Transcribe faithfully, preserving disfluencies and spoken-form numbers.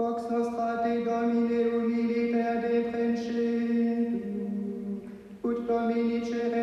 Vox nostra te Domine humiliter deprecedum, ut Domini cere